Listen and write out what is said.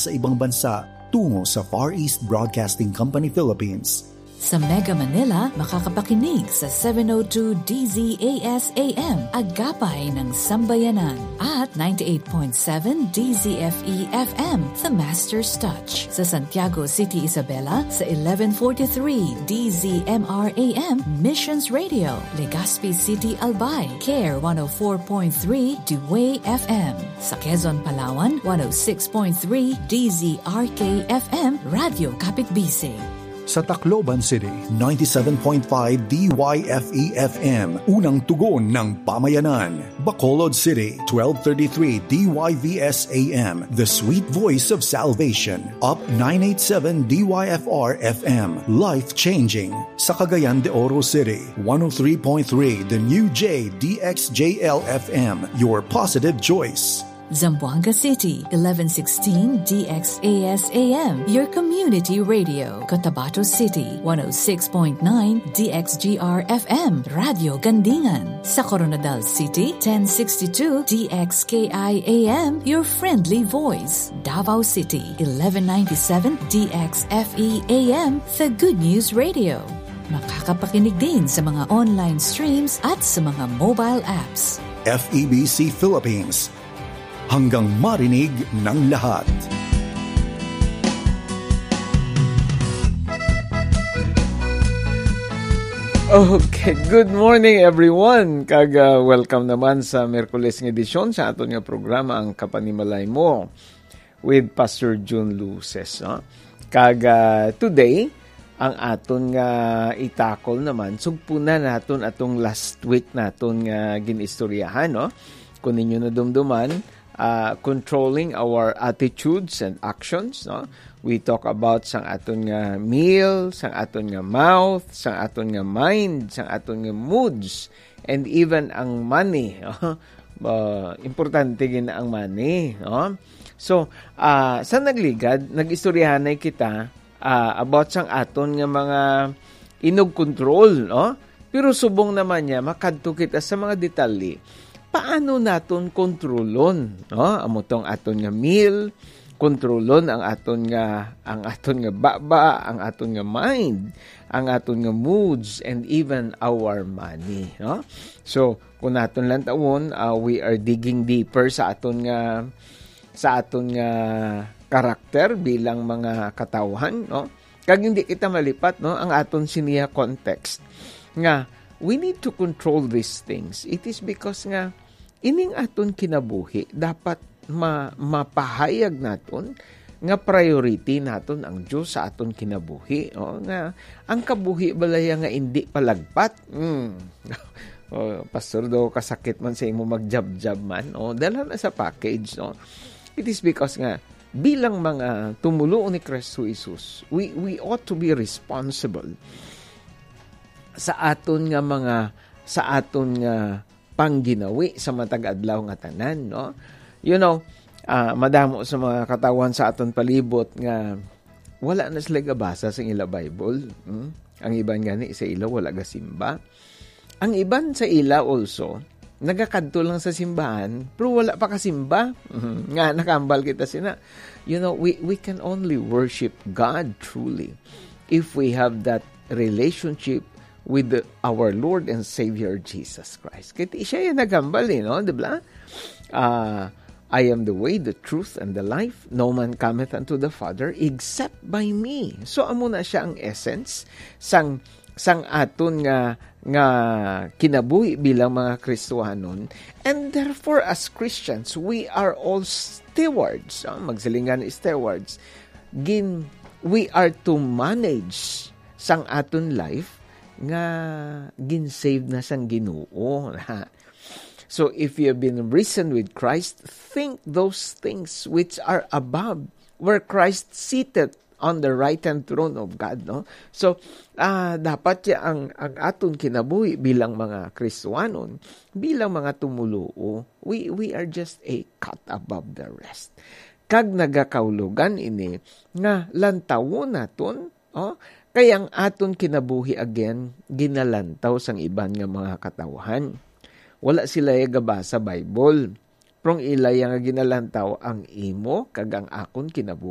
sa ibang bansa tungo sa Far East Broadcasting Company Philippines. Sa Mega Manila, makakapakinig sa 702 DZAS AM, Agapay ng Sambayanan, at 98.7 DZFE FM, The Master's Touch. Sa Santiago City, Isabela, sa 1143 DZMR AM, Missions Radio. Legazpi City, Albay, CARE 104.3 Dewey FM. Sa Quezon, Palawan, 106.3 DZRK FM, Radio Kapitbisig. Sa Tacloban City, 97.5 DYFE-FM, unang tugon ng pamayanan. Bacolod City, 1233 DYVS-AM, the sweet voice of salvation. Up 987 DYFR-FM, life-changing. Sa Cagayan de Oro City, 103.3 The New J DXJL-FM, your positive choice. Zamboanga City, 1116 DXAS-AM, your community radio. Cotabato City, 106.9 DXGR-FM, Radio Gandingan. Sa Coronadal City, 1062 DXKI-AM, your friendly voice. Davao City, 1197 DXFE-AM, the Good News Radio. Makakapakinig din sa mga online streams at sa mga mobile apps. FEBC Philippines, hanggang marinig ng lahat. Okay, good morning everyone. Welcome naman sa Miyerkules ng edisyon sa aton nga programa ang Kapanimalay Mo with Pastor June Luces. No? Today, ang aton nga itakol naman, sugpunan naton atong last week naton nga ginistoryahan. No? Kung ninyo na dumduman, controlling our attitudes and actions. No? We talk about sang aton nga meal, sang aton nga mouth, sang aton nga mind, sang aton nga moods, and even ang money. Importante gina ang money. No? So, sa nagligad, nag-istoryahanay kita about sang aton nga mga inog control. No? Pero subong naman niya, makadto kita sa mga detalye. Paano naton kontrolon, no? Amo tong aton nga meal, kontrolon ang aton nga baba, ang aton nga mind, ang aton nga moods, and even our money, no? So, kung naton lang tawon, we are digging deeper sa aton nga karakter bilang mga katawhan, no? Kag hindi kita malipat, no, ang aton siniya context nga we need to control these things. It is because nga ining aton kinabuhi dapat mapahayag naton nga priority naton ang Dios sa aton kinabuhi. O nga ang kabuhi balaya nga hindi palagpat. Pastor do kasakit man sa imo magjab-jab man. O dala na sa package, no. It is because nga bilang mga tumulo ni Kristo Jesus, we ought to be responsible sa aton nga pangginawi sa matag adlaw nga tanan, no? You know, madamo sa mga katawan sa aton palibot nga wala na sila gabasa sa ila Bible. Ang iban gani sa ila wala ga simba. Ang iban sa ila also nagakadto lang sa simbahan pero wala pa kasimba. Nga nakambal kita sina. You know, we can only worship God truly if we have that relationship with our Lord and Savior Jesus Christ. Kaya siya yung nagambal, no? Diba? I am the way, the truth, and the life. No man cometh unto the Father except by me. So, amo na siya ang essence sang aton nga kinabuhi bilang mga Kristohanon. And therefore, as Christians, we are all stewards. Magsilingan stewards. We are to manage sang aton life nga ginsave na sang Ginoo. So if you have been risen with Christ, think those things which are above, where Christ seated on the right hand throne of God, no? So dapat ya ang aton kinabuhi bilang mga Kristohanon, bilang mga tumuluo, we are just a cut above the rest. Kag nagakaulugan ini nga lantawon naton, kaya ang aton kinabuhi again, ginalantaw sang iban nga mga katawhan. Wala sila gabasa Bible. Prong ilay nga ginalantaw ang imo kag ang akon kinabuhi.